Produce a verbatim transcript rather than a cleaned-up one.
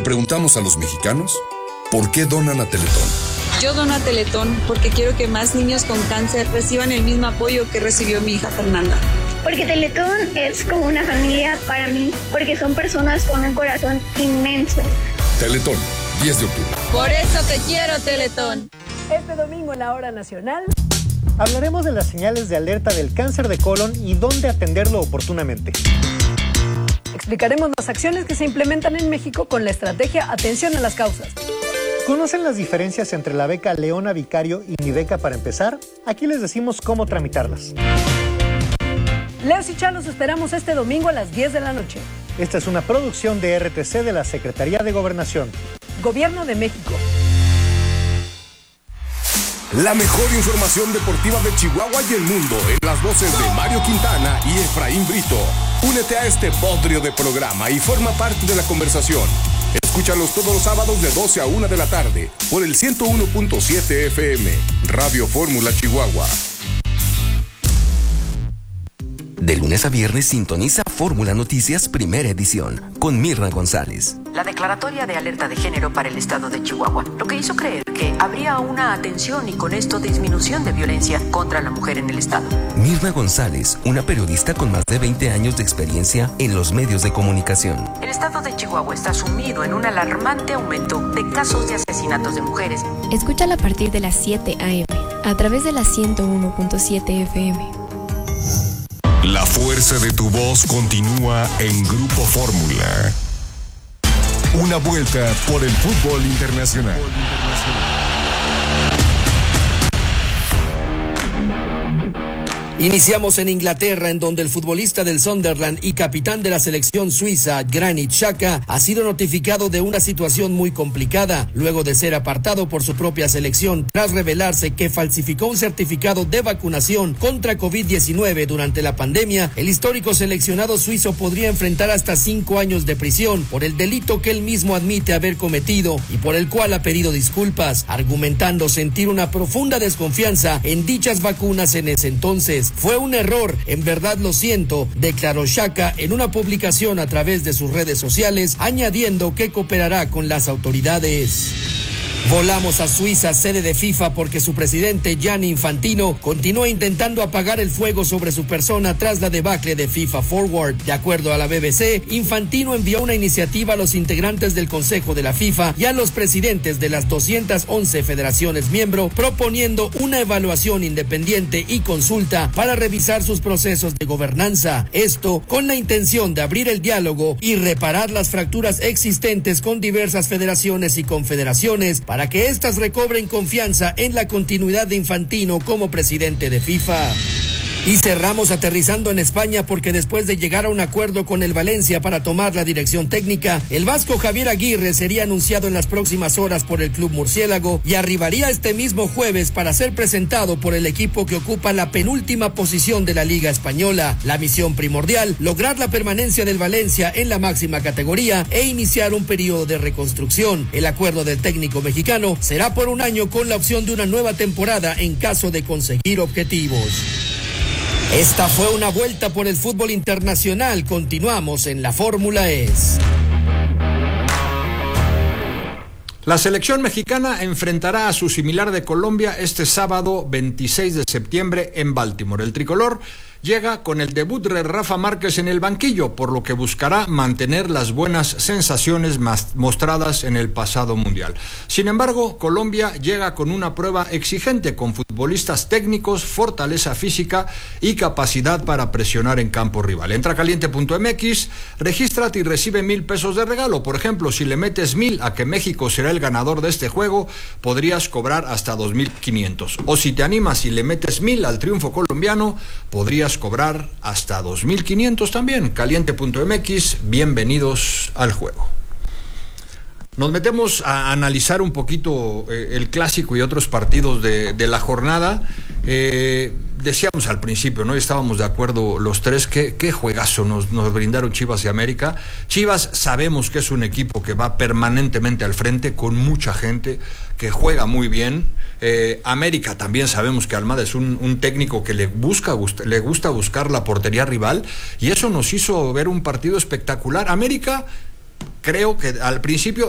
preguntamos a los mexicanos por qué donan a Teletón. Yo dono a Teletón porque quiero que más niños con cáncer reciban el mismo apoyo que recibió mi hija Fernanda. Porque Teletón es como una familia para mí, porque son personas con un corazón inmenso. Teletón, diez de octubre. Por eso te quiero, Teletón. Este domingo en la Hora Nacional hablaremos de las señales de alerta del cáncer de colon y dónde atenderlo oportunamente. Explicaremos las acciones que se implementan en México con la estrategia Atención a las Causas. ¿Conocen las diferencias entre la beca Leona Vicario y Mi Beca para empezar? Aquí les decimos cómo tramitarlas. Leos y Chalos esperamos este domingo a las diez de la noche. Esta es una producción de R T C de la Secretaría de Gobernación. Gobierno de México. La mejor información deportiva de Chihuahua y el mundo en las voces de Mario Quintana y Efraín Brito. Únete a este bodrio de programa y forma parte de la conversación. Escúchalos todos los sábados de doce a una de la tarde por el ciento uno punto siete F M, Radio Fórmula Chihuahua. De lunes a viernes sintoniza Fórmula Noticias Primera Edición con Mirna González. La declaratoria de alerta de género para el estado de Chihuahua, lo que hizo creer que habría una atención y con esto disminución de violencia contra la mujer en el estado. Mirna González, una periodista con más de veinte años de experiencia en los medios de comunicación. El estado de Chihuahua está sumido en un alarmante aumento de casos de asesinatos de mujeres. Escúchala a partir de las siete a eme a través de la ciento uno punto siete F M. La fuerza de tu voz continúa en Grupo Fórmula. Una vuelta por el fútbol internacional. Iniciamos en Inglaterra, en donde el futbolista del Sunderland y capitán de la selección suiza, Granit Xhaka, ha sido notificado de una situación muy complicada, luego de ser apartado por su propia selección tras revelarse que falsificó un certificado de vacunación contra covid diecinueve durante la pandemia. El histórico seleccionado suizo podría enfrentar hasta cinco años de prisión por el delito que él mismo admite haber cometido y por el cual ha pedido disculpas, argumentando sentir una profunda desconfianza en dichas vacunas en ese entonces. Fue un error, en verdad lo siento, declaró Xhaka en una publicación a través de sus redes sociales, añadiendo que cooperará con las autoridades. Volamos a Suiza, sede de FIFA, porque su presidente Gianni Infantino continúa intentando apagar el fuego sobre su persona tras la debacle de FIFA Forward. De acuerdo a la B B C, Infantino envió una iniciativa a los integrantes del Consejo de la FIFA y a los presidentes de las doscientas once federaciones miembro, proponiendo una evaluación independiente y consulta para revisar sus procesos de gobernanza. Esto con la intención de abrir el diálogo y reparar las fracturas existentes con diversas federaciones y confederaciones para que éstas recobren confianza en la continuidad de Infantino como presidente de FIFA. Y cerramos aterrizando en España, porque después de llegar a un acuerdo con el Valencia para tomar la dirección técnica, el vasco Javier Aguirre sería anunciado en las próximas horas por el club murciélago y arribaría este mismo jueves para ser presentado por el equipo que ocupa la penúltima posición de la Liga Española. La misión primordial, lograr la permanencia del Valencia en la máxima categoría e iniciar un periodo de reconstrucción. El acuerdo del técnico mexicano será por un año con la opción de una nueva temporada en caso de conseguir objetivos. Esta fue una vuelta por el fútbol internacional. Continuamos en la Fórmula E S. La selección mexicana enfrentará a su similar de Colombia este sábado veintiséis de septiembre en Baltimore. El tricolor llega con el debut de Rafa Márquez en el banquillo, por lo que buscará mantener las buenas sensaciones mostradas en el pasado mundial. Sin embargo, Colombia llega con una prueba exigente, con futbolistas técnicos, fortaleza física y capacidad para presionar en campo rival. Entra a caliente punto m x, regístrate y recibe mil pesos de regalo. Por ejemplo, si le metes mil a que México será el ganador de este juego, podrías cobrar hasta dos mil quinientos. O si te animas y le metes mil al triunfo colombiano, podrías cobrar hasta dos mil quinientos también. Caliente punto m x, bienvenidos al juego. Nos metemos a analizar un poquito eh, el clásico y otros partidos de, de la jornada. Eh, decíamos al principio, ¿no? Estábamos de acuerdo los tres, que qué juegazo nos, nos brindaron Chivas y América. Chivas sabemos que es un equipo que va permanentemente al frente, con mucha gente, que juega muy bien. Eh, América también sabemos que Almada es un, un técnico que le busca gust, le gusta buscar la portería rival, y eso nos hizo ver un partido espectacular. América, creo que al principio